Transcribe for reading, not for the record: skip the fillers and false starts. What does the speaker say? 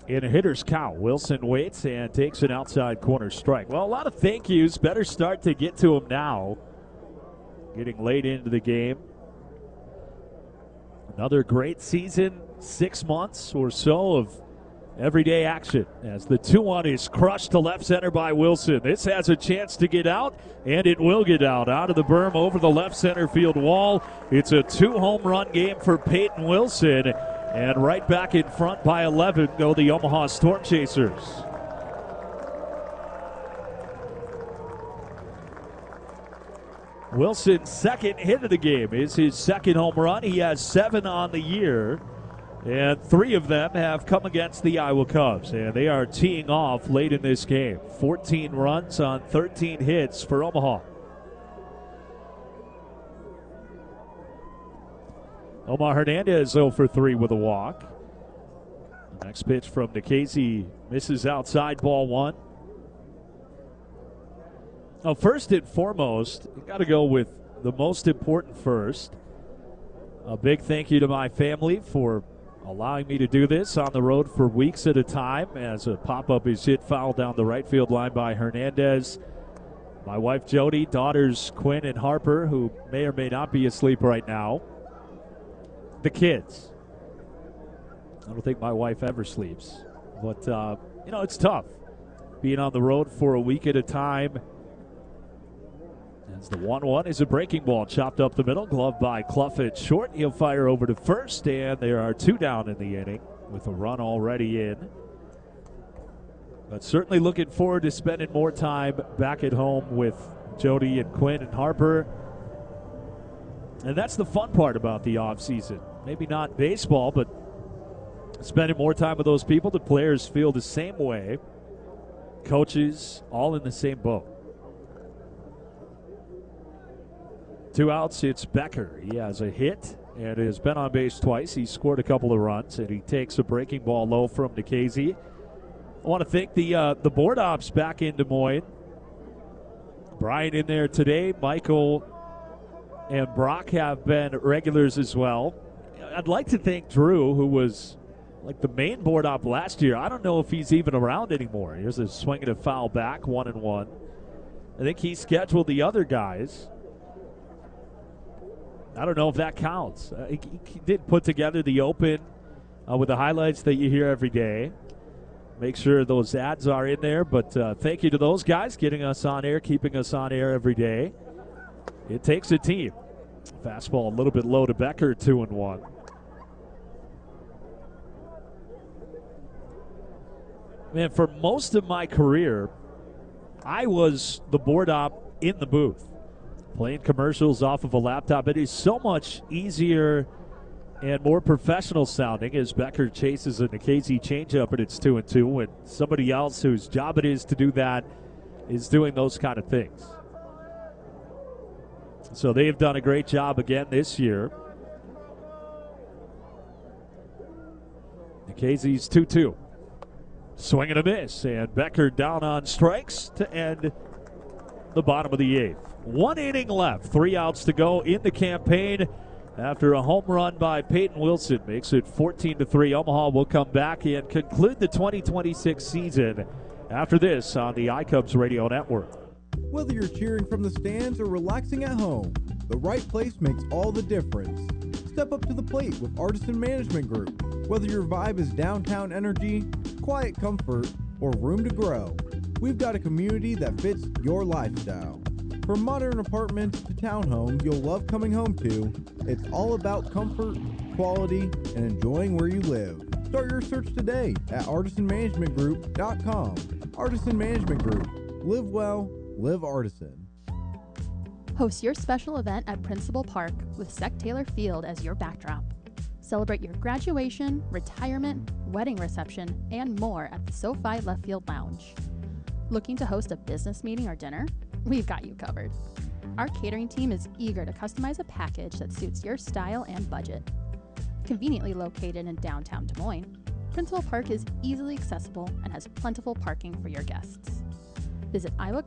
in a hitter's count. Wilson waits and takes an outside corner strike. Well, a lot of thank yous. Better start to get to him now. Getting late into the game. Another great season, 6 months or so of everyday action as the 2-1 is crushed to left center by Wilson. This has a chance to get out, and it will get out of the berm over the left center field wall. It's a 2-home run game for Peyton Wilson, and right back in front by 11 go the Omaha Storm Chasers. Wilson's second hit of the game is his second home run. He has 7 on the year, and 3 of them have come against the Iowa Cubs, and they are teeing off late in this game. 14 runs on 13 hits for Omaha. Omar Hernandez 0 for 3 with a walk. The next pitch from Nikhazy misses outside, ball 1. Now, first and foremost, you got to go with the most important first. A big thank you to my family for allowing me to do this on the road for weeks at a time, as a pop-up is hit foul down the right field line by Hernandez. My wife Jody, daughters Quinn and Harper, who may or may not be asleep right now. The kids. I don't think my wife ever sleeps. But, it's tough being on the road for a week at a time. As the 1-1 is a breaking ball chopped up the middle, gloved by Clough at short. He'll fire over to first, and there are 2 down in the inning with a run already in. But certainly looking forward to spending more time back at home with Jody and Quinn and Harper. And that's the fun part about the offseason. Maybe not baseball, but spending more time with those people. The players feel the same way. Coaches, all in the same boat. 2 outs, it's Becker. He has a hit and has been on base twice. He scored a couple of runs, and he takes a breaking ball low from Nikhazy. I want to thank the board ops back in Des Moines. Brian in there today. Michael and Brock have been regulars as well. I'd like to thank Drew, who was like the main board op last year. I don't know if he's even around anymore. Here's a swing and a foul back, 1-1. I think he scheduled the other guys. I don't know if that counts. He did put together the open with the highlights that you hear every day. Make sure those ads are in there. But thank you to those guys getting us on air, keeping us on air every day. It takes a team. Fastball a little bit low to Becker, 2-1. Man, for most of my career, I was the board op in the booth, playing commercials off of a laptop. It is so much easier and more professional sounding as Becker chases a Nikhazy changeup and it's 2-2 when somebody else whose job it is to do that is doing those kind of things. So they have done a great job again this year. Nikhazy's 2-2. Swing and a miss, and Becker down on strikes to end the bottom of the 8th. 1 inning left, 3 outs to go in the campaign after a home run by Peyton Wilson. Makes it 14-3. Omaha will come back and conclude the 2026 season after this on the iCubs Radio Network. Whether you're cheering from the stands or relaxing at home, the right place makes all the difference. Step up to the plate with Artisan Management Group. Whether your vibe is downtown energy, quiet comfort, or room to grow, we've got a community that fits your lifestyle. From modern apartments to townhomes you'll love coming home to, it's all about comfort, quality, and enjoying where you live. Start your search today at artisanmanagementgroup.com. Artisan Management Group. Live well, live Artisan. Host your special event at Principal Park with Sec Taylor Field as your backdrop. Celebrate your graduation, retirement, wedding reception, and more at the SoFi Left Field Lounge. Looking to host a business meeting or dinner? We've got you covered. Our catering team is eager to customize a package that suits your style and budget. Conveniently located in downtown Des Moines, Principal Park is easily accessible and has plentiful parking for your guests. Visit